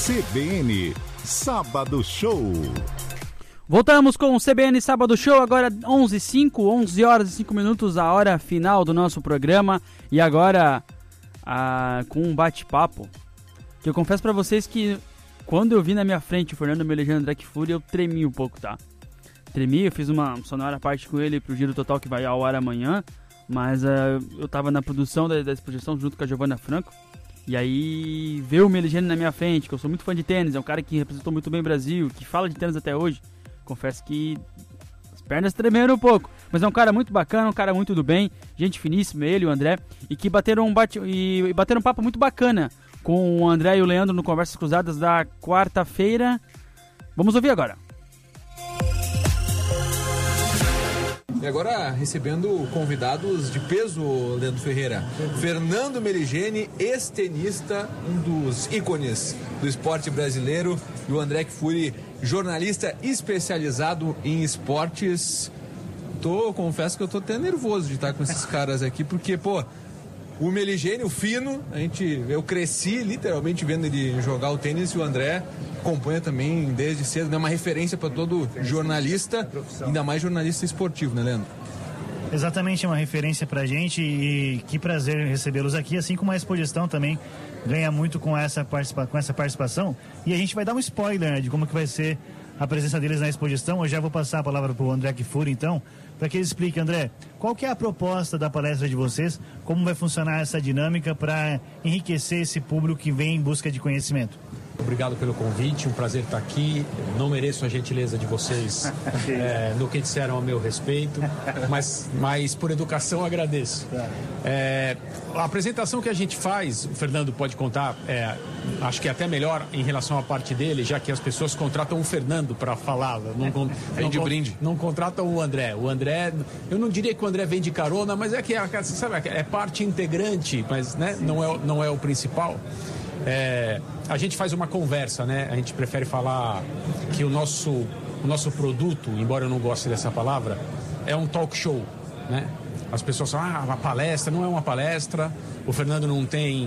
CBN Sábado Show. Voltamos com o CBN Sábado Show, agora 11 horas e 5 minutos, a hora final do nosso programa. E agora com um bate-papo, que eu confesso pra vocês que quando eu vi na minha frente o Fernando Melegeni e o André Kfouri, eu tremi um pouco, tá? Tremi, eu fiz uma sonora parte com ele pro Giro Total que vai ao ar amanhã, mas eu tava na produção da exposição junto com a Giovanna Franco. E aí, ver o Melegeni na minha frente, que eu sou muito fã de tênis, é um cara que representou muito bem o Brasil, que fala de tênis até hoje. Confesso que as pernas tremeram um pouco, mas é um cara muito bacana, um cara muito do bem, gente finíssima, ele e o André, e que bateram um papo muito bacana com o André e o Leandro no Conversas Cruzadas da quarta-feira. Vamos ouvir agora. E agora recebendo convidados de peso, Leandro Ferreira. Fernando Melegeni, ex-tenista, um dos ícones do esporte brasileiro, e o André Kfouri, jornalista especializado em esportes. Confesso que eu tô até nervoso de estar com esses caras aqui, porque, o Melegeni, o fino, eu cresci literalmente vendo ele jogar o tênis, e o André acompanha também desde cedo, né? Uma referência para todo jornalista, ainda mais jornalista esportivo, né, Leandro? Exatamente, é uma referência pra gente e que prazer recebê-los aqui, assim como a Expogestão também ganha muito com essa participação. E a gente vai dar um spoiler, né, de como que vai ser a presença deles na Expogestão. Eu já vou passar a palavra pro André Kfouri, então, para que ele explique. André, qual que é a proposta da palestra de vocês? Como vai funcionar essa dinâmica para enriquecer esse público que vem em busca de conhecimento? Obrigado pelo convite, um prazer estar aqui. Não mereço a gentileza de vocês no que disseram ao meu respeito, mas por educação agradeço. A apresentação que a gente faz, o Fernando pode contar, acho que é até melhor em relação à parte dele, já que as pessoas contratam o Fernando para falar, não contratam o André. O André, eu não diria que o André vem de carona, mas é que é parte integrante, mas né, não é o principal. A gente faz uma conversa, né? A gente prefere falar que o nosso produto, embora eu não goste dessa palavra, é um talk show, né? As pessoas falam, uma palestra, não é uma palestra. O Fernando não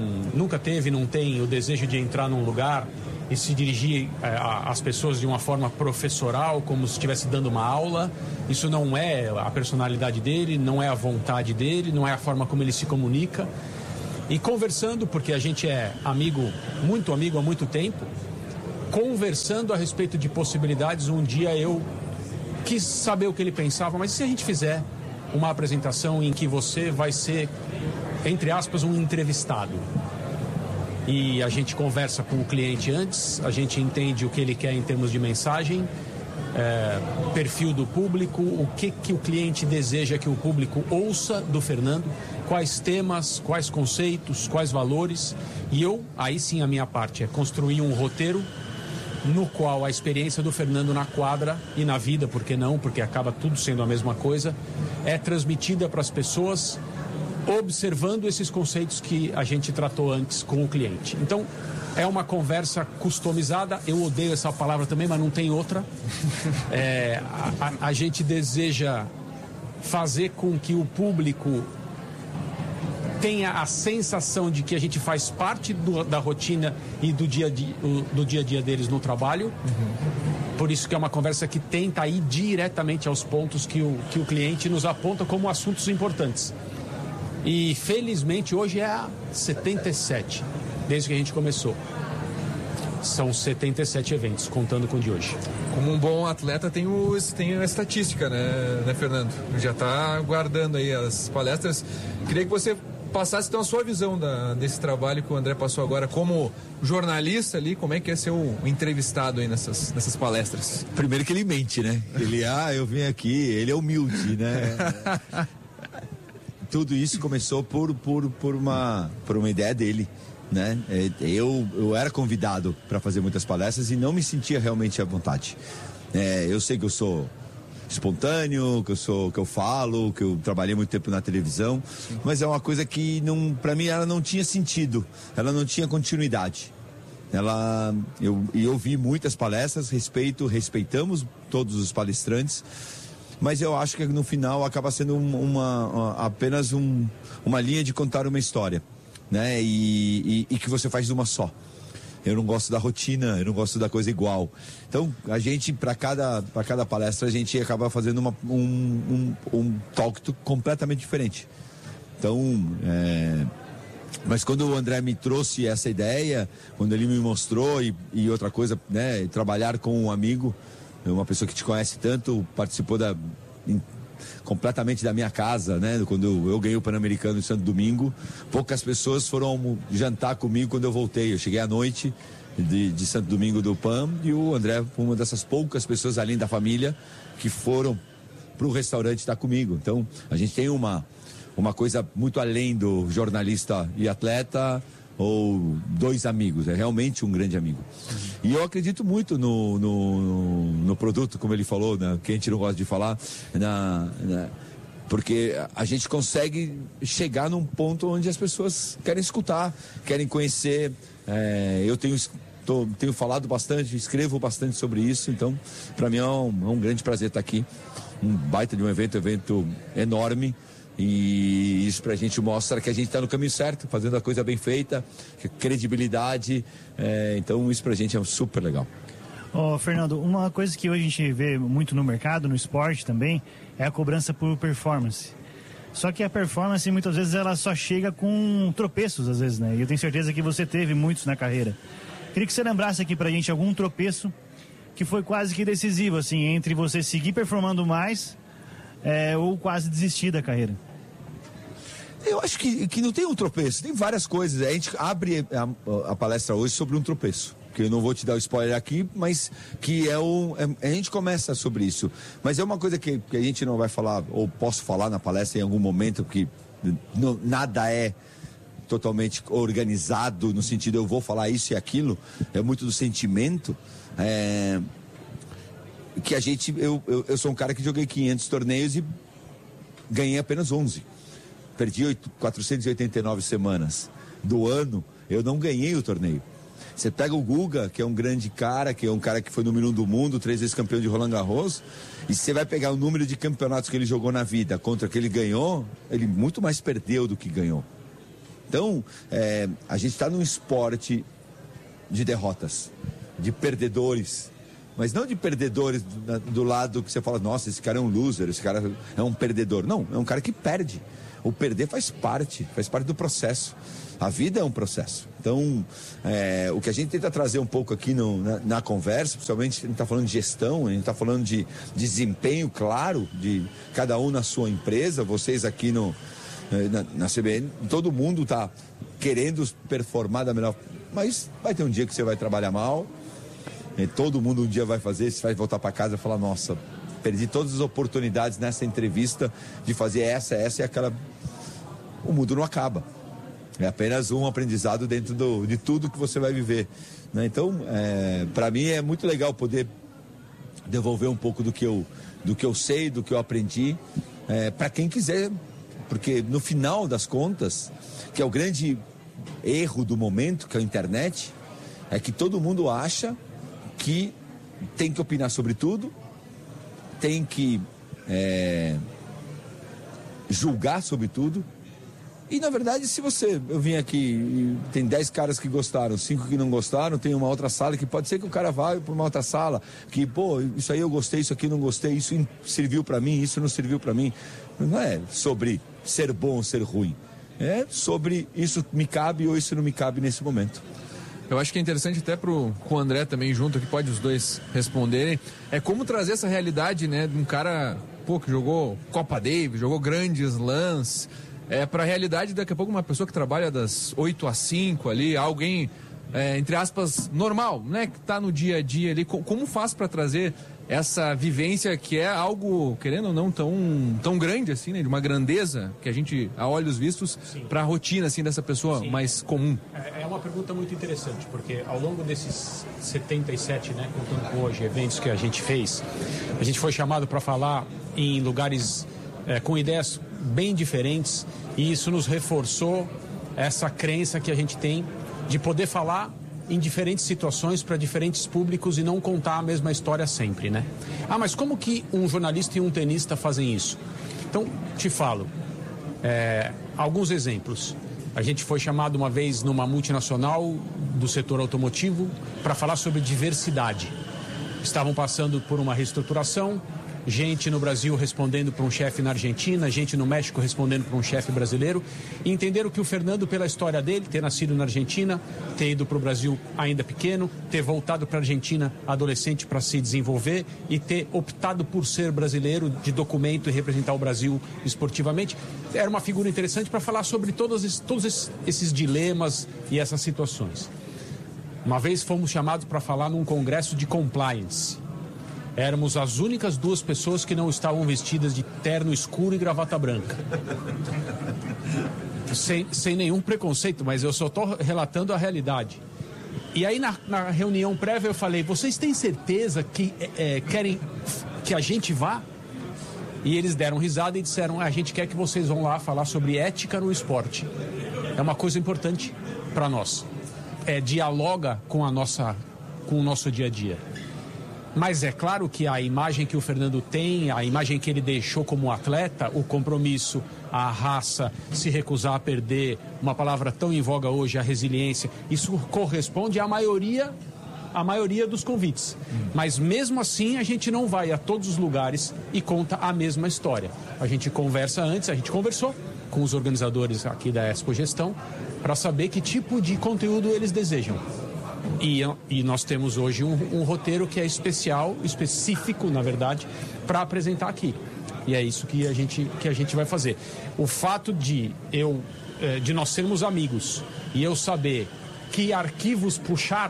tem o desejo de entrar num lugar e se dirigir às pessoas de uma forma professoral, como se estivesse dando uma aula. Isso não é a personalidade dele, não é a vontade dele, não é a forma como ele se comunica. E conversando, porque a gente é muito amigo há muito tempo, conversando a respeito de possibilidades, um dia eu quis saber o que ele pensava, mas e se a gente fizer uma apresentação em que você vai ser, entre aspas, um entrevistado? E a gente conversa com o cliente antes, a gente entende o que ele quer em termos de mensagem, perfil do público, o que o cliente deseja que o público ouça do Fernando, quais temas, quais conceitos, quais valores. E aí sim a minha parte é construir um roteiro no qual a experiência do Fernando na quadra e na vida, por que não, porque acaba tudo sendo a mesma coisa, é transmitida para as pessoas observando esses conceitos que a gente tratou antes com o cliente. Então, é uma conversa customizada, eu odeio essa palavra também, mas não tem outra. A gente deseja fazer com que o público tenha a sensação de que a gente faz parte da rotina e do dia a dia deles no trabalho. Por isso que é uma conversa que tenta ir diretamente aos pontos que o cliente nos aponta como assuntos importantes. E felizmente hoje é a 77, desde que a gente começou. São 77 eventos, contando com o de hoje. Como um bom atleta tem a estatística, né, Fernando? Já está guardando aí as palestras. Queria que você passasse então a sua visão desse trabalho que o André passou agora como jornalista ali, como é que é ser o entrevistado aí nessas palestras? Primeiro que ele mente, né? Eu vim aqui, ele é humilde, né? Tudo isso começou por uma ideia dele, né? Eu era convidado para fazer muitas palestras e não me sentia realmente à vontade. Eu sei que eu sou espontâneo, que eu falo, que eu trabalhei muito tempo na televisão, mas é uma coisa que para mim ela não tinha sentido, ela não tinha continuidade. Eu vi muitas palestras, respeitamos todos os palestrantes, mas eu acho que no final acaba sendo apenas uma linha de contar uma história, né? E que você faz uma só. Eu não gosto da rotina, eu não gosto da coisa igual. Então, a gente, para cada palestra, a gente acaba fazendo um talk completamente diferente. Então, mas quando o André me trouxe essa ideia, quando ele me mostrou e outra coisa, né, trabalhar com um amigo, uma pessoa que te conhece tanto, participou completamente da minha casa, né? Quando eu ganhei o Pan-Americano em Santo Domingo, poucas pessoas foram jantar comigo quando eu voltei. Eu cheguei à noite de Santo Domingo do PAN e o André foi uma dessas poucas pessoas além da família que foram para o restaurante estar comigo. Então, a gente tem uma coisa muito além do jornalista e atleta ou dois amigos, é realmente um grande amigo. E eu acredito muito no produto, como ele falou, né, que a gente não gosta de falar, porque a gente consegue chegar num ponto onde as pessoas querem escutar, querem conhecer. Eu tenho falado bastante, escrevo bastante sobre isso, então para mim é um grande prazer estar aqui. Um baita de um evento enorme. E isso pra gente mostra que a gente tá no caminho certo, fazendo a coisa bem feita, credibilidade, então isso pra gente é super legal. Fernando, uma coisa que hoje a gente vê muito no mercado, no esporte também, é a cobrança por performance. Só que a performance muitas vezes ela só chega com tropeços às vezes, né? E eu tenho certeza que você teve muitos na carreira. Queria que você lembrasse aqui pra gente algum tropeço que foi quase que decisivo, assim, entre você seguir performando mais ou quase desistir da carreira. Eu acho que não tem um tropeço, tem várias coisas. A gente abre a palestra hoje sobre um tropeço, que eu não vou te dar o spoiler aqui, mas que a gente começa sobre isso. Mas é uma coisa que a gente não vai falar, ou posso falar na palestra em algum momento, porque nada é totalmente organizado, no sentido eu vou falar isso e aquilo, é muito do sentimento. Que eu sou um cara que joguei 500 torneios e ganhei apenas 11. Perdi 489 semanas do ano, eu não ganhei o torneio. Você pega o Guga, que é um grande cara, que é um cara que foi número 1 do mundo, 3 vezes campeão de Roland Garros, e você vai pegar o número de campeonatos que ele jogou na vida contra que ele ganhou, ele muito mais perdeu do que ganhou. Então, a gente está num esporte de derrotas, de perdedores, mas não de perdedores do lado que você fala, nossa, esse cara é um loser, esse cara é um perdedor. Não, é um cara que perde. O perder faz parte do processo. A vida é um processo. Então, o que a gente tenta trazer um pouco aqui na conversa, principalmente a gente está falando de gestão, a gente está falando de desempenho claro de cada um na sua empresa, vocês aqui na CBN, todo mundo está querendo performar da melhor, mas vai ter um dia que você vai trabalhar mal, todo mundo um dia vai fazer, você vai voltar para casa e falar, nossa, perdi todas as oportunidades nessa entrevista de fazer essa e aquela. O mundo não acaba. É apenas um aprendizado dentro de tudo que você vai viver, né? Então, para mim é muito legal poder devolver um pouco do que eu sei, do que eu aprendi, para quem quiser, porque no final das contas, que é o grande erro do momento, que é a internet, é que todo mundo acha que tem que opinar sobre tudo, tem que julgar sobre tudo. E na verdade, eu vim aqui e tem 10 caras que gostaram, 5 que não gostaram, tem uma outra sala que pode ser que o cara vá para uma outra sala, que isso aí eu gostei, isso aqui não gostei, isso serviu para mim, isso não serviu para mim. Não é sobre ser bom ou ser ruim, é sobre isso me cabe ou isso não me cabe nesse momento. Eu acho que é interessante até com o André também junto, que pode os dois responderem, é como trazer essa realidade, né, de um cara, que jogou Copa Davis, jogou grandes slams, para a realidade daqui a pouco uma pessoa que trabalha das 8 às 5 ali, alguém, entre aspas, normal, né, que está no dia a dia ali, como faz para trazer essa vivência que é algo, querendo ou não, tão grande assim, né, de uma grandeza que a gente, a olhos vistos, para a rotina assim dessa pessoa mais comum? É uma pergunta muito interessante, porque ao longo desses 77, né, contando com hoje, eventos que a gente fez, a gente foi chamado para falar em lugares com ideias bem diferentes, e isso nos reforçou essa crença que a gente tem de poder falar em diferentes situações para diferentes públicos e não contar a mesma história sempre, né? Mas como que um jornalista e um tenista fazem isso? Então, te falo, alguns exemplos. A gente foi chamado uma vez numa multinacional do setor automotivo para falar sobre diversidade. Estavam passando por uma reestruturação, gente no Brasil respondendo para um chefe na Argentina, gente no México respondendo para um chefe brasileiro, e entenderam que o Fernando, pela história dele, ter nascido na Argentina, ter ido para o Brasil ainda pequeno, ter voltado para a Argentina adolescente para se desenvolver e ter optado por ser brasileiro de documento e representar o Brasil esportivamente, era uma figura interessante para falar sobre todos esses dilemas e essas situações. Uma vez fomos chamados para falar num congresso de compliance. Éramos as únicas 2 pessoas que não estavam vestidas de terno escuro e gravata branca. Sem nenhum preconceito, mas eu só estou relatando a realidade. E aí na reunião prévia eu falei, vocês têm certeza que querem que a gente vá? E eles deram risada e disseram, a gente quer que vocês vão lá falar sobre ética no esporte. É uma coisa importante para nós. Dialoga com o nosso dia a dia. Mas é claro que a imagem que o Fernando tem, a imagem que ele deixou como atleta, o compromisso, a raça, se recusar a perder, uma palavra tão em voga hoje, a resiliência, isso corresponde à maioria dos convites. Mas mesmo assim a gente não vai a todos os lugares e conta a mesma história. A gente conversa antes, a gente conversou com os organizadores aqui da Expo Gestão para saber que tipo de conteúdo eles desejam. E nós temos hoje um roteiro que é específico, na verdade, para apresentar aqui. E é isso que a gente vai fazer. O fato de nós sermos amigos e eu saber que arquivos puxar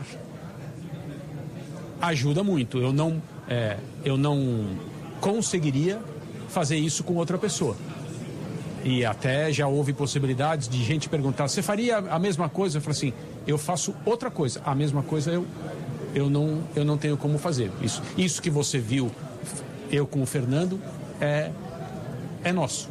ajuda muito. Eu não conseguiria fazer isso com outra pessoa. E até já houve possibilidades de gente perguntar, você faria a mesma coisa? Eu falo assim, eu faço outra coisa. A mesma coisa eu não tenho como fazer. Isso que você viu, eu com o Fernando, é nosso.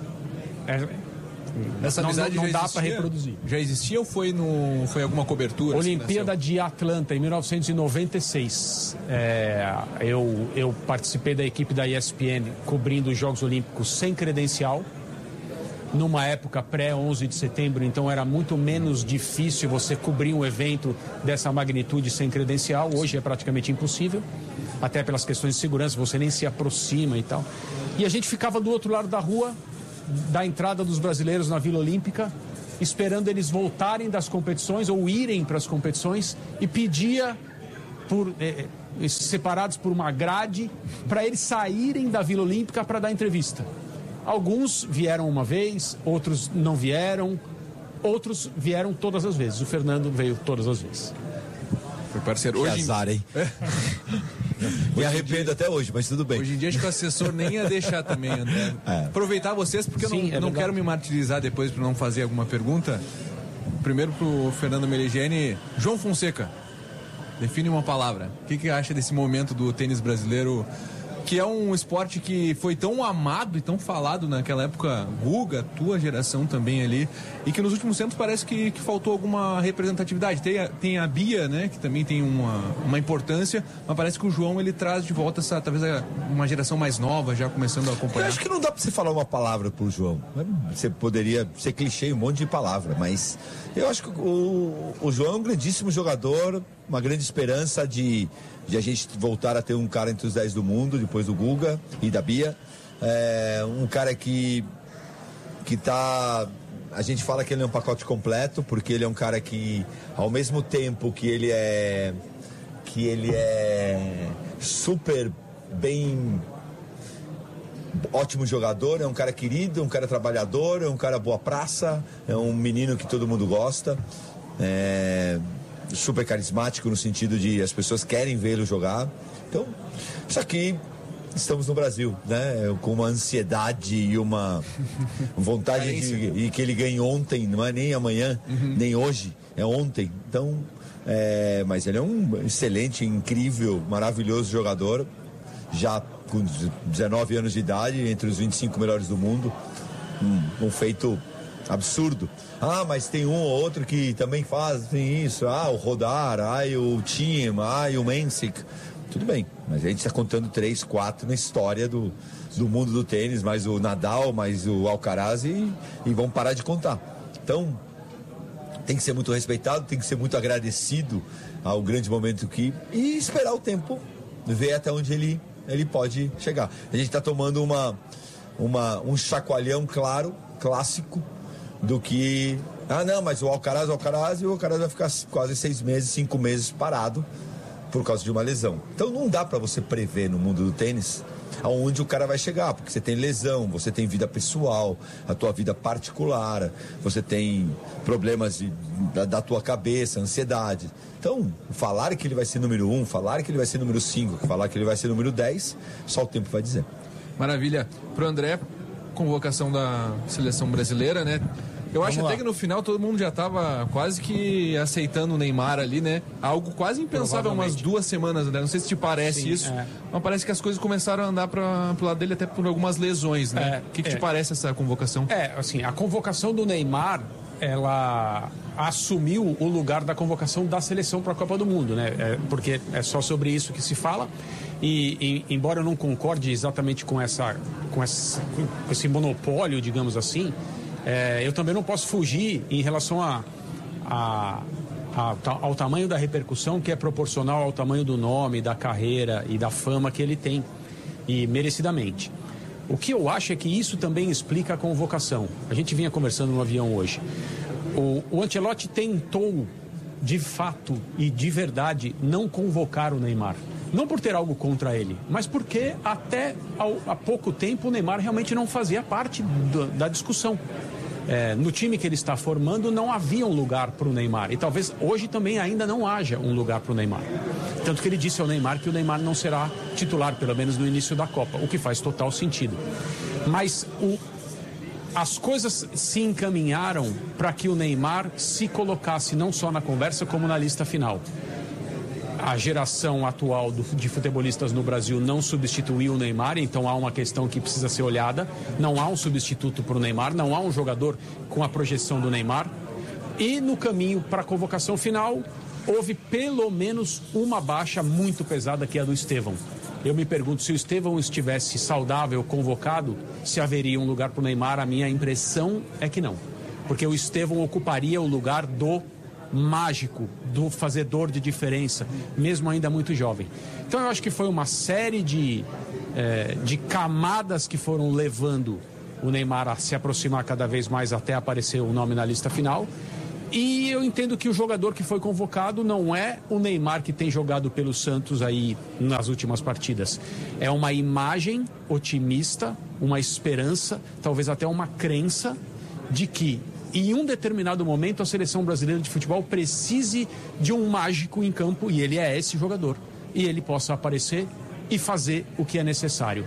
Essa amizade não dá para reproduzir. Já existia ou foi alguma cobertura? Olimpíada de Atlanta, em 1996. Eu participei da equipe da ESPN cobrindo os Jogos Olímpicos sem credencial. Numa época pré-11 de setembro, então era muito menos difícil você cobrir um evento dessa magnitude sem credencial. Hoje é praticamente impossível, até pelas questões de segurança, você nem se aproxima e tal. E a gente ficava do outro lado da rua, da entrada dos brasileiros na Vila Olímpica, esperando eles voltarem das competições ou irem para as competições e pedia, separados por uma grade, para eles saírem da Vila Olímpica para dar entrevista. Alguns vieram uma vez, outros não vieram, outros vieram todas as vezes. O Fernando veio todas as vezes. Foi parceiro. Que hoje azar, hein? Me arrependo até hoje, mas tudo bem. Hoje em dia acho que o assessor nem ia deixar também, André. Aproveitar vocês, porque eu não quero me martirizar depois para não fazer alguma pergunta. Primeiro pro Fernando Meligeni. João Fonseca, define uma palavra. O que acha desse momento do tênis brasileiro, que é um esporte que foi tão amado e tão falado naquela época, Guga, tua geração também ali, e que nos últimos tempos parece que faltou alguma representatividade. Tem a Bia, né, que também tem uma importância, mas parece que o João, ele traz de volta talvez uma geração mais nova, já começando a acompanhar. Eu acho que não dá pra você falar uma palavra pro João. Você poderia ser clichê, um monte de palavra, mas eu acho que o João é um grandíssimo jogador, uma grande esperança de a gente voltar a ter um cara entre os 10 do mundo, depois do Guga e da Bia. Um cara que tá... A gente fala que ele é um pacote completo, porque ele é um cara que, ao mesmo tempo que ele é super bem... ótimo jogador, é um cara querido, um cara trabalhador, é um cara boa praça, é um menino que todo mundo gosta, super carismático no sentido de as pessoas querem vê-lo jogar. Então, só que estamos no Brasil, né? Com uma ansiedade e uma vontade de que ele ganhe ontem, não é nem amanhã, nem hoje, é ontem. Então, mas ele é um excelente, incrível, maravilhoso jogador, já com 19 anos de idade, entre os 25 melhores do mundo, um feito absurdo. Mas tem um ou outro que também fazem isso, o Rodar, o Thiem, o Mensik. Tudo bem, mas a gente está contando 3, 4 na história do mundo do tênis, mais o Nadal, mais o Alcaraz, e vão parar de contar. Então, tem que ser muito respeitado, tem que ser muito agradecido ao grande momento e esperar o tempo, ver até onde ele pode chegar. A gente está tomando um chacoalhão clássico do que... não, mas o Alcaraz e o Alcaraz vai ficar quase 6 meses, 5 meses parado por causa de uma lesão. Então não dá para você prever no mundo do tênis aonde o cara vai chegar, porque você tem lesão, você tem vida pessoal, a tua vida particular, você tem problemas da tua cabeça, ansiedade. Então, falar que ele vai ser número 1, falar que ele vai ser número 5, falar que ele vai ser número 10, só o tempo vai dizer. Maravilha. Pro André, convocação da seleção brasileira, né? Eu acho até que no final todo mundo já estava quase que aceitando o Neymar ali, né? Algo quase impensável umas 2 semanas, né? Não sei se te parece isso, mas parece que as coisas começaram a andar pro lado dele até por algumas lesões, né? O que te parece essa convocação? Assim, a convocação do Neymar, ela assumiu o lugar da convocação da seleção para a Copa do Mundo, né? Porque é só sobre isso que se fala. E embora eu não concorde exatamente com esse monopólio, digamos assim, eu também não posso fugir em relação ao tamanho da repercussão, que é proporcional ao tamanho do nome, da carreira e da fama que ele tem, e merecidamente. O que eu acho é que isso também explica a convocação. A gente vinha conversando no avião hoje. O Ancelotti tentou, de fato e de verdade, não convocar o Neymar. Não por ter algo contra ele, mas porque até há pouco tempo o Neymar realmente não fazia parte da discussão. No time que ele está formando não havia um lugar para o Neymar. E talvez hoje também ainda não haja um lugar para o Neymar. Tanto que ele disse ao Neymar que o Neymar não será titular, pelo menos no início da Copa, o que faz total sentido. Mas as coisas se encaminharam para que o Neymar se colocasse não só na conversa, como na lista final. A geração atual de futebolistas no Brasil não substituiu o Neymar, então há uma questão que precisa ser olhada. Não há um substituto para o Neymar, não há um jogador com a projeção do Neymar. E no caminho para a convocação final, houve pelo menos uma baixa muito pesada, que é a do Estevão. Eu me pergunto, se o Estevão estivesse saudável, convocado, se haveria um lugar para o Neymar. A minha impressão é que não, porque o Estevão ocuparia o lugar do mágico, do fazedor de diferença, mesmo ainda muito jovem. Então eu acho que foi uma série de camadas que foram levando o Neymar a se aproximar cada vez mais até aparecer o nome na lista final. E eu entendo que o jogador que foi convocado não é o Neymar que tem jogado pelo Santos aí nas últimas partidas. É uma imagem otimista, uma esperança, talvez até uma crença de que em um determinado momento a seleção brasileira de futebol precise de um mágico em campo, e ele é esse jogador, e ele possa aparecer e fazer o que é necessário.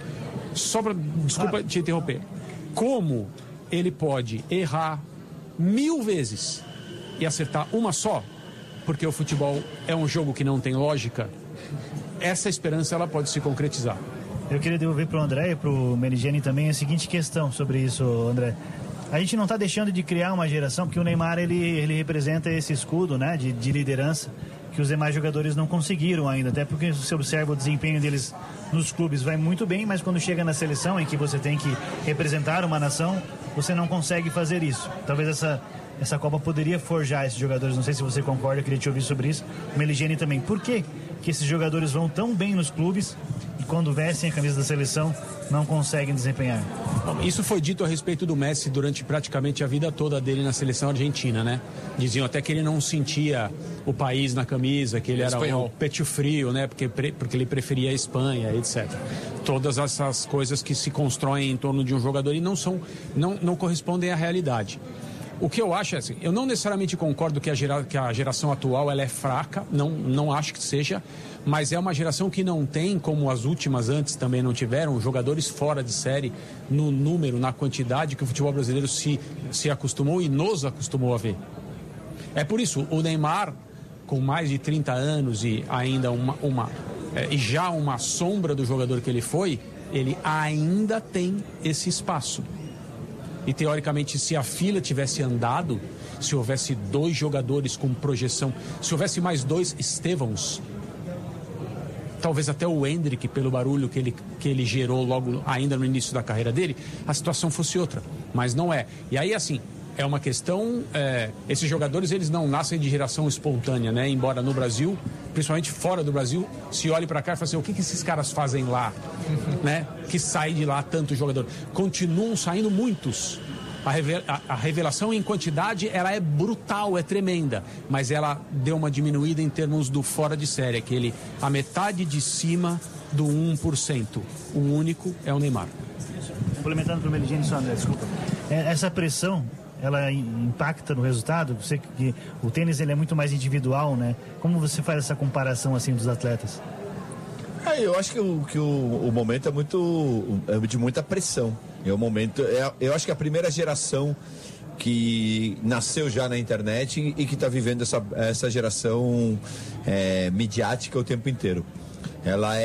Desculpa te interromper. Como ele pode errar 1000 vezes e acertar uma só, porque o futebol é um jogo que não tem lógica, essa esperança ela pode se concretizar. Eu queria devolver para o André e para o Meligeni também a seguinte questão sobre isso, André. A gente não está deixando de criar uma geração, porque o Neymar ele representa esse escudo, né, de liderança que os demais jogadores não conseguiram ainda, até porque você observa o desempenho deles nos clubes vai muito bem, mas quando chega na seleção, em que você tem que representar uma nação, você não consegue fazer isso. Talvez essa Copa poderia forjar esses jogadores, não sei se você concorda, eu queria te ouvir sobre isso. O Meligeni também. Por que esses jogadores vão tão bem nos clubes e quando vestem a camisa da seleção não conseguem desempenhar? Isso foi dito a respeito do Messi durante praticamente a vida toda dele na seleção argentina, né? Diziam até que ele não sentia o país na camisa, que ele era o peito frio, né? Porque ele preferia a Espanha, etc. Todas essas coisas que se constroem em torno de um jogador e não correspondem à realidade. O que eu acho é assim, eu não necessariamente concordo que a geração atual ela é fraca, não acho que seja, mas é uma geração que não tem, como as últimas antes também não tiveram, jogadores fora de série no número, na quantidade que o futebol brasileiro se acostumou e nos acostumou a ver. É por isso, o Neymar, com mais de 30 anos e ainda e já uma sombra do jogador que ele foi, ele ainda tem esse espaço. E teoricamente, se a fila tivesse andado, se houvesse 2 jogadores com projeção, se houvesse mais 2 Estevãos, talvez até o Endrick, pelo barulho que ele gerou logo ainda no início da carreira dele, a situação fosse outra. Mas não é. E aí, assim, é uma questão... esses jogadores, eles não nascem de geração espontânea, né? Embora no Brasil, principalmente fora do Brasil, se olhe para cá e fala assim, o que esses caras fazem lá? Né? Que sai de lá tanto jogador. Continuam saindo muitos. A revelação em quantidade, ela é brutal, é tremenda. Mas ela deu uma diminuída em termos do fora de série. A metade de cima do 1%. O único é o Neymar. Complementando para o Meligeni, só, André, desculpa. Essa pressão, ela impacta no resultado? Você que o tênis ele é muito mais individual, né? Como você faz essa comparação assim dos atletas? Eu acho que o momento é de muita pressão. Eu acho que a primeira geração que nasceu já na internet e que está vivendo essa geração midiática o tempo inteiro. Ela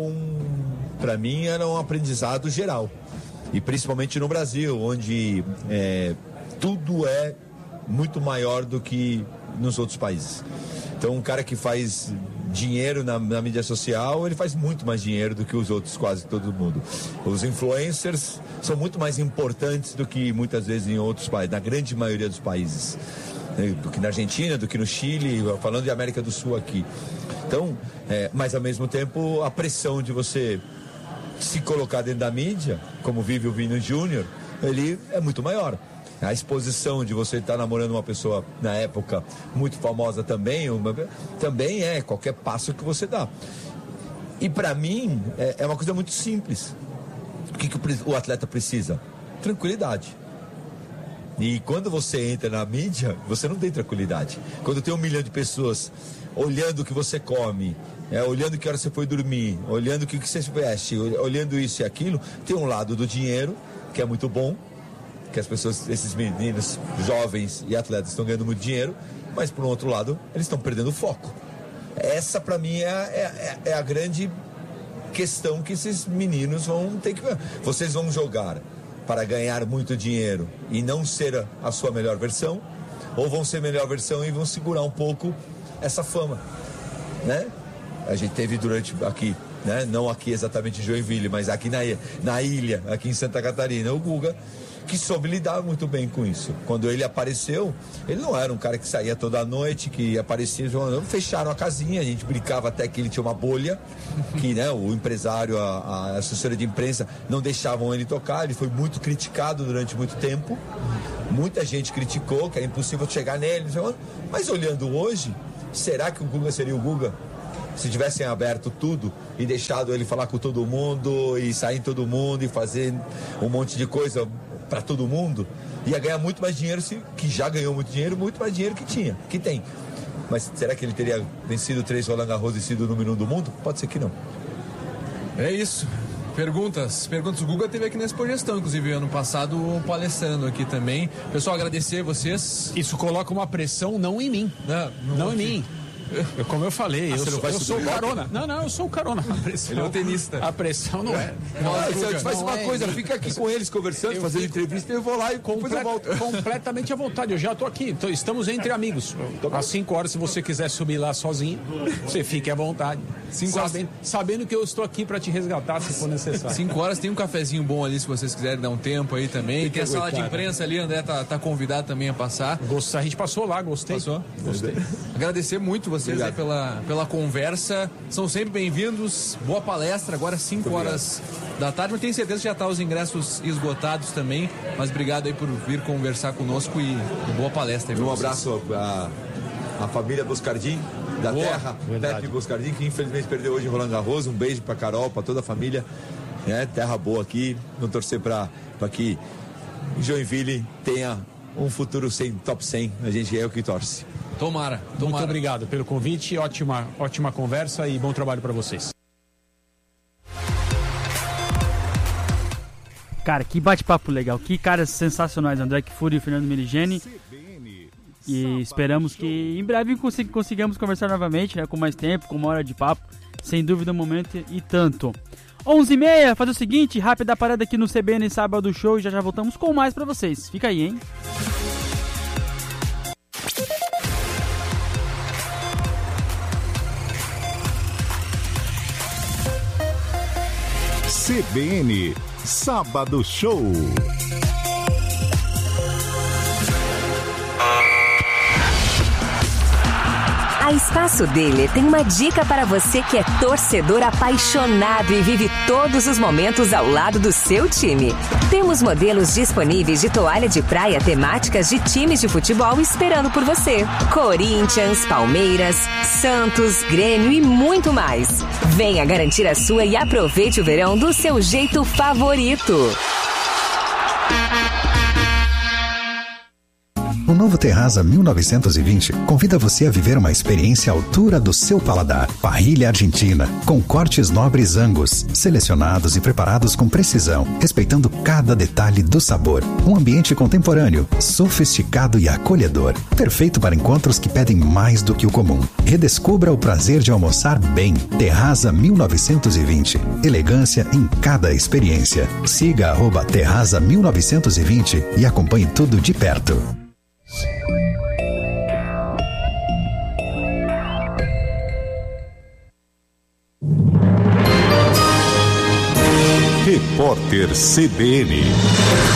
para mim, era um aprendizado geral. E principalmente no Brasil, onde tudo é muito maior do que nos outros países. Então, um cara que faz dinheiro na mídia social, ele faz muito mais dinheiro do que os outros, quase todo mundo. Os influencers são muito mais importantes do que muitas vezes em outros países, na grande maioria dos países. Do que na Argentina, do que no Chile, falando de América do Sul aqui. Então, mas ao mesmo tempo, a pressão de você se colocar dentro da mídia, como vive o Vini Júnior, ele é muito maior. A exposição de você estar namorando uma pessoa, na época, muito famosa também é qualquer passo que você dá. E para mim, é uma coisa muito simples. O que o atleta precisa? Tranquilidade. E quando você entra na mídia, você não tem tranquilidade. Quando tem 1 milhão de pessoas olhando o que você come, olhando que hora você foi dormir, olhando o que você veste, olhando isso e aquilo, tem um lado do dinheiro, que é muito bom, que as pessoas, esses meninos jovens e atletas estão ganhando muito dinheiro, mas por um outro lado, eles estão perdendo o foco. Essa para mim é a grande questão que esses meninos vão ter que ver. Vocês vão jogar para ganhar muito dinheiro e não ser a sua melhor versão, ou vão ser a melhor versão e vão segurar um pouco essa fama, né? A gente teve durante aqui, né? Não aqui exatamente em Joinville, mas aqui na ilha, aqui em Santa Catarina, o Guga, que soube lidar muito bem com isso. Quando ele apareceu, ele não era um cara que saía toda noite, que aparecia, fecharam a casinha, a gente brincava até que ele tinha uma bolha, que, né, o empresário, a assessoria de imprensa não deixavam ele tocar, ele foi muito criticado durante muito tempo, muita gente criticou, que era impossível chegar nele, mas olhando hoje, será que o Guga seria o Guga? Se tivessem aberto tudo e deixado ele falar com todo mundo e sair em todo mundo e fazer um monte de coisa para todo mundo, ia ganhar muito mais dinheiro, que já ganhou muito mais dinheiro que tem. Mas será que ele teria vencido 3 Roland Garros e sido o número 1 do mundo? Pode ser que não. É isso. Perguntas. O Guga teve aqui na Expogestão, inclusive ano passado, palestrando aqui também. Pessoal, agradecer a vocês. Isso coloca uma pressão não em mim. Não em mim. Como eu falei, eu sou o carona. Não, eu sou o carona. Ele é o tenista. A pressão não é. Faz uma coisa, fica aqui com eles conversando, fazendo entrevista, eu vou lá e depois eu volto. Completamente à vontade, eu já estou aqui. Estamos entre amigos. Às 5 horas, se você quiser subir lá sozinho, você fique à vontade. Sabendo que eu estou aqui para te resgatar se for necessário. 5 horas, tem um cafezinho bom ali, se vocês quiserem dar um tempo aí também. Tem a sala de imprensa ali, André tá convidado também a passar. A gente passou lá, gostei. Passou? Gostei. Agradecer muito vocês aí pela conversa. São sempre bem-vindos. Boa palestra, agora 5 horas da tarde. Mas tenho certeza que já tá os ingressos esgotados também. Mas obrigado aí por vir conversar conosco e boa palestra aí. Um abraço à família Boscardin da terra, Pepe Boscardin, que infelizmente perdeu hoje em Roland Garros. Um beijo pra Carol, pra toda a família. Terra boa aqui. Vamos torcer pra que Joinville tenha um futuro sem top 100. A gente é o que torce. Tomara. Muito obrigado pelo convite, ótima conversa e bom trabalho para vocês. Cara, que bate-papo legal, que caras sensacionais, André Kfouri e o Fernando Meligeni. E esperamos que em breve consigamos conversar novamente, né, com mais tempo, com 1 hora de papo, sem dúvida um momento e tanto. 11h30, fazer o seguinte, rápida parada aqui no CBN Sábado Show e já voltamos com mais pra vocês. Fica aí, hein? CBN Sábado Show. A Espaço Daily tem uma dica para você que é torcedor apaixonado e vive todos os momentos ao lado do seu time. Temos modelos disponíveis de toalha de praia temáticas de times de futebol esperando por você. Corinthians, Palmeiras, Santos, Grêmio e muito mais. Venha garantir a sua e aproveite o verão do seu jeito favorito. O novo Terraza 1920 convida você a viver uma experiência à altura do seu paladar. Parrilha argentina, com cortes nobres Angus, selecionados e preparados com precisão, respeitando cada detalhe do sabor. Um ambiente contemporâneo, sofisticado e acolhedor. Perfeito para encontros que pedem mais do que o comum. Redescubra o prazer de almoçar bem. Terraza 1920. Elegância em cada experiência. Siga @Terraza 1920 e acompanhe tudo de perto. Repórter CBN.